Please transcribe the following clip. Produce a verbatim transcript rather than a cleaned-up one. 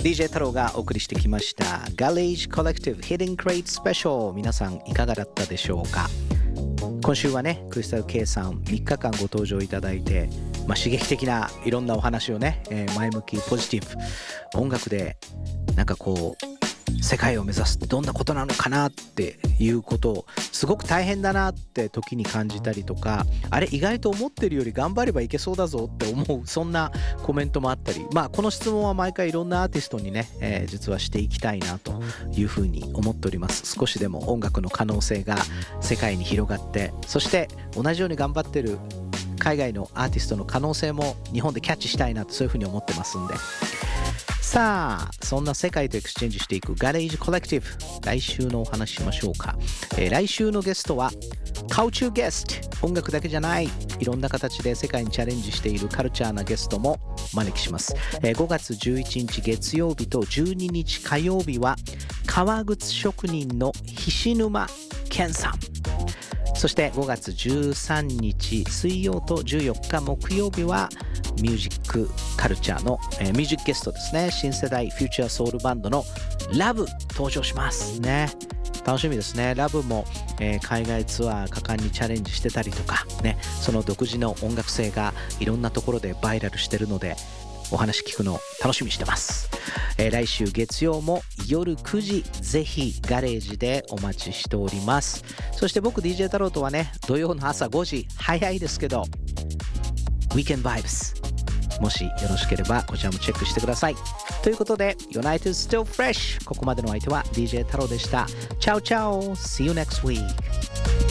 ディージェー 太郎がお送りしてきましたガレージコレクティブ Hidden Crate Special。 皆さんいかがだったでしょうか。今週はねクリスタル K さんみっかかんご登場いただいて、まあ、刺激的ないろんなお話をね、えー、前向きポジティブ音楽でなんかこう世界を目指すってどんなことなのかなっていうことをすごく大変だなって時に感じたりとか、あれ意外と思ってるより頑張ればいけそうだぞって思う、そんなコメントもあったり、まあこの質問は毎回いろんなアーティストにね、えー、実はしていきたいなというふうに思っております。少しでも音楽の可能性が世界に広がって、そして同じように頑張ってる海外のアーティストの可能性も日本でキャッチしたいなと、そういうふうに思ってますんで、さあそんな世界とエクスチェンジしていくガレージコレクティブ、来週のお話しましょうか。えー、来週のゲストはカルチャーゲスト、音楽だけじゃないいろんな形で世界にチャレンジしているカルチャーなゲストもお招きします。えー、ごがつじゅういちにち月曜日とじゅうににち火曜日は革靴職人の菱沼健さん、そしてごがつじゅうさんにち水曜とじゅうよっか木曜日はミュージックカルチャーの、えー、ミュージックゲストですね。新世代フューチャーソウルバンドのラブ登場しますね。楽しみですね。ラブも、えー、海外ツアー果敢にチャレンジしてたりとかね、その独自の音楽性がいろんなところでバイラルしてるのでお話聞くの楽しみにしてます。えー、来週月曜も夜くじぜひガレージでお待ちしております。そして僕 ディージェー 太郎とはね土曜の朝ごじ、早いですけどWeekend Vibes、 もしよろしければこちらもチェックしてください。ということで United Still Fresh、 ここまでの相手は ディージェー 太郎でした。チャオチャオ、 See you next week。